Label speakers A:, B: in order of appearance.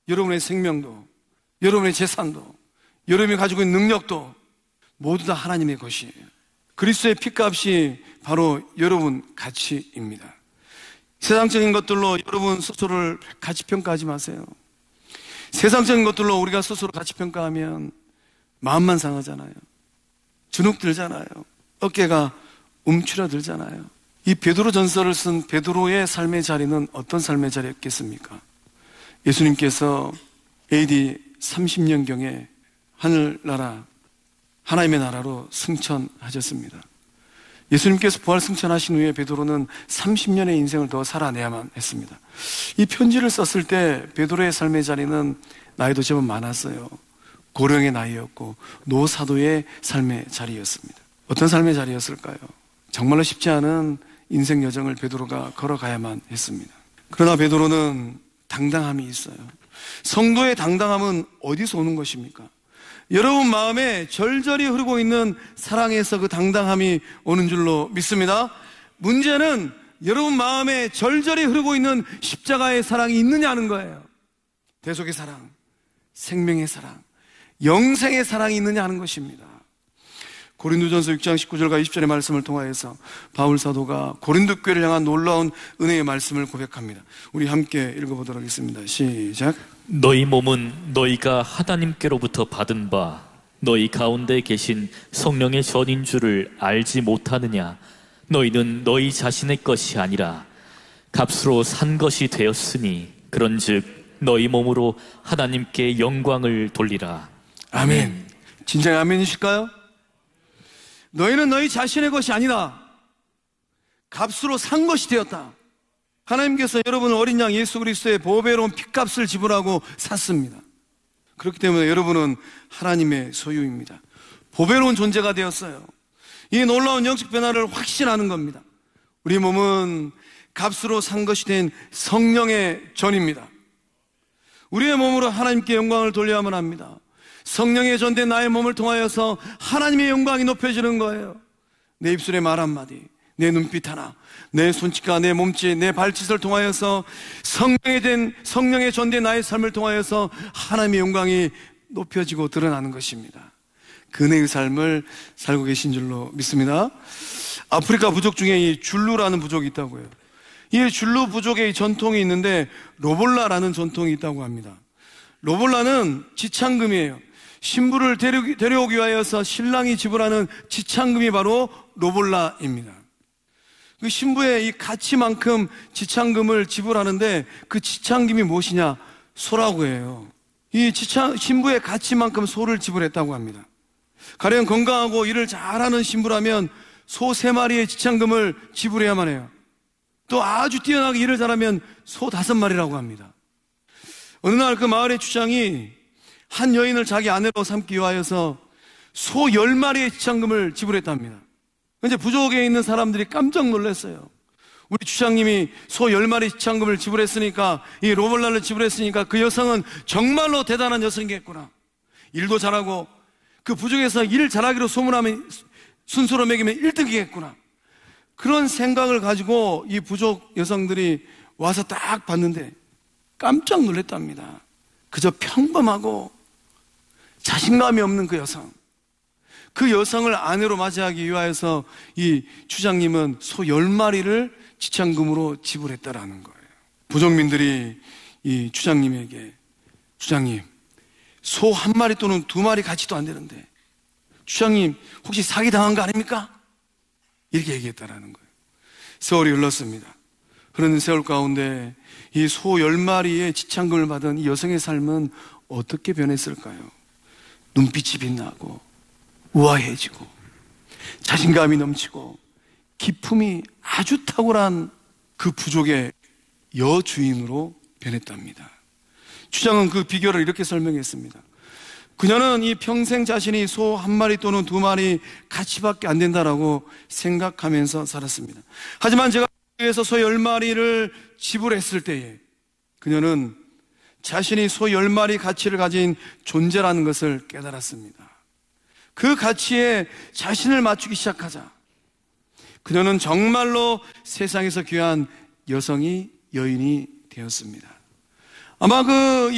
A: 여러분의 생명도, 여러분의 재산도, 여러분이 가지고 있는 능력도 모두 다 하나님의 것이에요. 그리스도의 피값이 바로 여러분 가치입니다. 세상적인 것들로 여러분 스스로를 가치평가하지 마세요. 세상적인 것들로 우리가 스스로 가치평가하면 마음만 상하잖아요. 주눅 들잖아요. 어깨가 움츠러들잖아요. 이 베드로 전서를 쓴 베드로의 삶의 자리는 어떤 삶의 자리였겠습니까? 예수님께서 AD 30년경에 하늘나라, 하나님의 나라로 승천하셨습니다. 예수님께서 부활 승천하신 후에 베드로는 30년의 인생을 더 살아내야만 했습니다. 이 편지를 썼을 때 베드로의 삶의 자리는 나이도 제법 많았어요. 고령의 나이였고 노사도의 삶의 자리였습니다. 어떤 삶의 자리였을까요? 정말로 쉽지 않은 인생 여정을 베드로가 걸어가야만 했습니다. 그러나 베드로는 당당함이 있어요. 성도의 당당함은 어디서 오는 것입니까? 여러분 마음에 절절히 흐르고 있는 사랑에서 그 당당함이 오는 줄로 믿습니다. 문제는 여러분 마음에 절절히 흐르고 있는 십자가의 사랑이 있느냐는 거예요. 대속의 사랑, 생명의 사랑, 영생의 사랑이 있느냐 하는 것입니다. 고린도전서 6장 19절과 20절의 말씀을 통하여서 바울 사도가 고린도 교회를 향한 놀라운 은혜의 말씀을 고백합니다. 우리 함께 읽어보도록 하겠습니다. 시작.
B: 너희 몸은 너희가 하나님께로부터 받은 바 너희 가운데 계신 성령의 전인 줄을 알지 못하느냐. 너희는 너희 자신의 것이 아니라 값으로 산 것이 되었으니 그런즉 너희 몸으로 하나님께 영광을 돌리라.
A: 아멘. 진짜 아멘이실까요? 너희는 너희 자신의 것이 아니다. 값으로 산 것이 되었다. 하나님께서 여러분을 어린 양 예수 그리스도의 보배로운 핏값을 지불하고 샀습니다. 그렇기 때문에 여러분은 하나님의 소유입니다. 보배로운 존재가 되었어요. 이 놀라운 영적 변화를 확신하는 겁니다. 우리 몸은 값으로 산 것이 된 성령의 전입니다. 우리의 몸으로 하나님께 영광을 돌려야만 합니다. 성령의 전된 나의 몸을 통하여서 하나님의 영광이 높여지는 거예요. 내 입술의 말 한마디, 내 눈빛 하나, 내 손짓과 내 몸짓, 내 발짓을 통하여서 성령의 전된 나의 삶을 통하여서 하나님의 영광이 높여지고 드러나는 것입니다. 근혜의 삶을 살고 계신 줄로 믿습니다. 아프리카 부족 중에 이 줄루라는 부족이 있다고요. 이 줄루 부족의 전통이 있는데 로볼라라는 전통이 있다고 합니다. 로볼라는 지창금이에요. 신부를 데려오기 위하여서 신랑이 지불하는 지창금이 바로 로볼라입니다. 그 신부의 이 가치만큼 지창금을 지불하는데 그 지창금이 무엇이냐? 소라고 해요. 이 신부의 가치만큼 소를 지불했다고 합니다. 가령 건강하고 일을 잘하는 신부라면 소 3마리의 지창금을 지불해야만 해요. 또 아주 뛰어나게 일을 잘하면 소 5마리라고 합니다. 어느 날 그 마을의 주장이 한 여인을 자기 아내로 삼기 위하여서 소 10마리의 지창금을 지불했답니다. 이제 부족에 있는 사람들이 깜짝 놀랐어요. 우리 주장님이 소 10마리 지창금을 지불했으니까, 이 로볼라를 지불했으니까 그 여성은 정말로 대단한 여성이겠구나. 일도 잘하고 그 부족에서 일 잘하기로 소문하면 순서로 매기면 1등이겠구나. 그런 생각을 가지고 이 부족 여성들이 와서 딱 봤는데 깜짝 놀랐답니다. 그저 평범하고 자신감이 없는 그 여성, 그 여성을 아내로 맞이하기 위하여서 이 주장님은 소 10마리를 지창금으로 지불했다라는 거예요. 부족민들이 이 주장님에게, 주장님, 소 1마리 또는 2마리 가치도 안 되는데 주장님 혹시 사기당한 거 아닙니까? 이렇게 얘기했다라는 거예요. 세월이 흘렀습니다. 흐르는 세월 가운데 이 소 10마리의 지창금을 받은 이 여성의 삶은 어떻게 변했을까요? 눈빛이 빛나고 우아해지고 자신감이 넘치고 기품이 아주 탁월한 그 부족의 여주인으로 변했답니다. 주장은 그 비결을 이렇게 설명했습니다. 그녀는 이 평생 자신이 소 1마리 또는 2마리 가치밖에 안 된다라고 생각하면서 살았습니다. 하지만 제가 위해서 소 10마리를 지불했을 때에 그녀는 자신이 소 10마리 가치를 가진 존재라는 것을 깨달았습니다. 그 가치에 자신을 맞추기 시작하자 그녀는 정말로 세상에서 귀한 여인이 되었습니다. 아마